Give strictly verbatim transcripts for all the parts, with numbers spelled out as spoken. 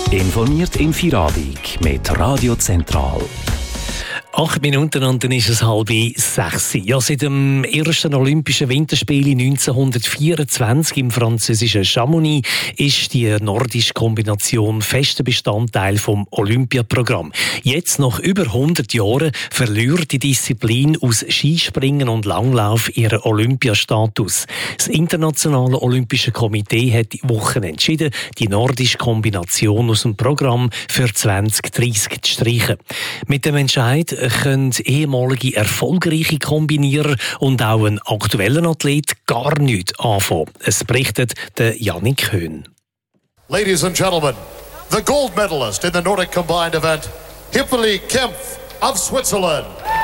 Informiert im Feierabend mit Radio Zentral. Acht Minuten und dann ist es halb sechs. Ja, seit dem ersten Olympischen Winterspielen neunzehnhundertvierundzwanzig im französischen Chamonix ist die nordische Kombination fester Bestandteil vom Olympiaprogramm. Jetzt, nach über hundert Jahren, verliert die Disziplin aus Skispringen und Langlauf ihren Olympiastatus. Das Internationale Olympische Komitee hat die Woche entschieden, die nordische Kombination aus dem Programm für zwanzig dreißig zu streichen. Mit dem Entscheid können ehemalige erfolgreiche Kombinierer und auch ein aktueller Athlet gar nichts anfangen. Es berichtet der Jannik Höhn. Ladies and gentlemen, the gold medalist in the Nordic combined event, Hippolyte Kempf of Switzerland.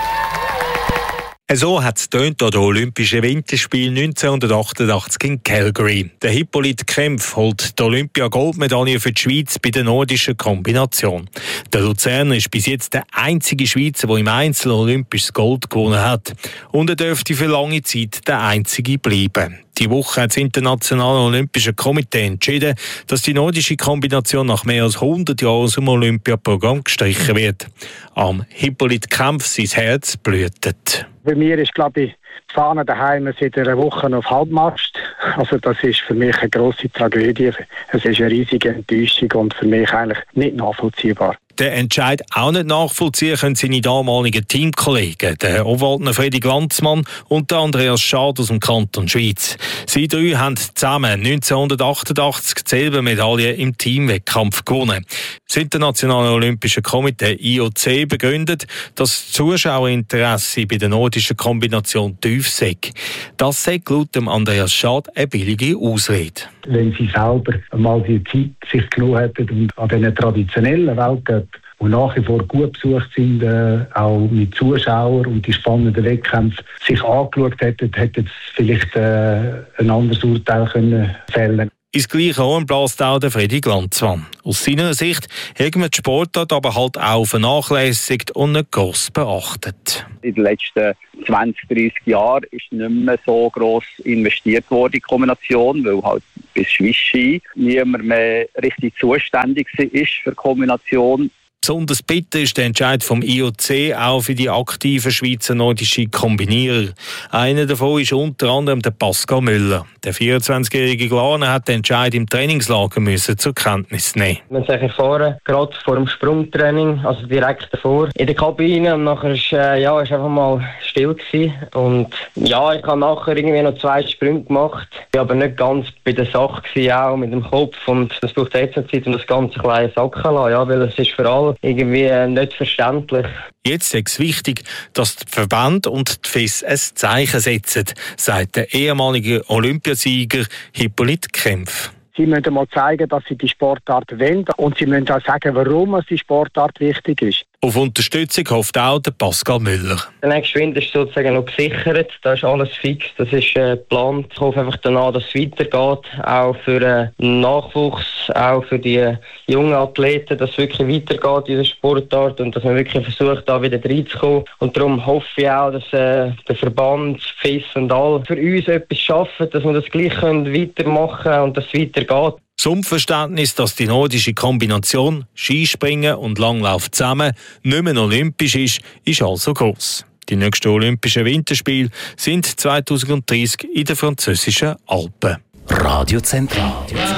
So hat es tönt an den Olympischen Winterspielen neunzehnhundertachtundachtzig in Calgary. Der Hippolyte Kempf holt die Olympia-Goldmedaille für die Schweiz bei der nordischen Kombination. Der Luzerner ist bis jetzt der einzige Schweizer, der im Einzel olympisches Gold gewonnen hat. Und er dürfte für lange Zeit der einzige bleiben. Die Woche hat das Internationale Olympische Komitee entschieden, dass die nordische Kombination nach mehr als hundert Jahren aus dem Olympiaprogramm gestrichen wird. Am Hippolyte Kempf sein Herz blühtet. Bei mir ist, glaube ich, die Fahne daheim seit einer Woche auf Halbmast. Also das ist für mich eine grosse Tragödie. Es ist eine riesige Enttäuschung und für mich eigentlich nicht nachvollziehbar. Den Entscheid auch nicht nachvollziehen können seine damaligen Teamkollegen, der Obwaldner Fredi Glanzmann und der Andreas Schad aus dem Kanton Schweiz. Sie drei haben zusammen neunzehnhundertachtundachtzig die Silbermedaille im Teamwettkampf gewonnen. Das Internationale Olympische Komitee I O C begründet, dass das Zuschauerinteresse bei der nordischen Kombination tief sei. Das sei laut dem Andreas Schad eine billige Ausrede. Wenn sie selber einmal die Zeit sich genommen hätten und an diesen traditionellen Weltcup, die nach wie vor gut besucht sind, äh, auch mit Zuschauern und die spannenden Wettkämpfe sich angeschaut hätten, hätten sie vielleicht äh, ein anderes Urteil können fällen. Ins gleiche Horn bläst auch der Fredi Glanzmann. Aus seiner Sicht haben wir die Sportart aber halt auch vernachlässigt und nicht gross beachtet. In den letzten zwanzig, dreißig Jahren ist nicht mehr so gross investiert worden in die Kombination, weil halt bis Schweiz niemand mehr richtig zuständig ist für die Kombination. Besonders bitter ist der Entscheid vom I O C auch für die aktiven Schweizer nordischen Kombinierer. Einer davon ist unter anderem der Pascal Müller. Der vierundzwanzigjährige Glaner hat den Entscheid im Trainingslager müssen zur Kenntnis nehmen. Wir sind vorne, gerade vor dem Sprungtraining, also direkt davor, in der Kabine. Und nachher ist, äh, ja, ist einfach mal still gewesen. Und ja, ich habe nachher irgendwie noch zwei Sprünge gemacht. Ich war aber nicht ganz bei der Sache gewesen, auch mit dem Kopf. Und das braucht jetzt noch Zeit, um das Ganze klein sacken zu lassen, ja, weil es ist für alle irgendwie nicht verständlich. Jetzt ist es wichtig, dass die Verband und die F I S ein Zeichen setzen, sagt der ehemalige Olympiasieger Hippolyte Kempf. Sie müssen mal zeigen, dass sie die Sportart wollen und sie müssen auch sagen, warum die Sportart wichtig ist. Auf Unterstützung hofft auch der Pascal Müller. Der nächste Winter ist sozusagen noch gesichert, da ist alles fix, das ist äh, geplant. Ich hoffe einfach danach, dass es weitergeht, auch für den äh, Nachwuchs, auch für die äh, jungen Athleten, dass es wirklich weitergeht in der Sportart und dass man wirklich versucht, da wieder reinzukommen. Und darum hoffe ich auch, dass äh, der Verband, F I S und alle für uns etwas schaffen, dass wir das gleich können weitermachen können und dass es weitergeht. Das Unverständnis, dass die nordische Kombination Skispringen und Langlauf zusammen nicht mehr olympisch ist, ist also gross. Die nächsten Olympischen Winterspiele sind zweitausenddreißig in den französischen Alpen. Radio Zentral.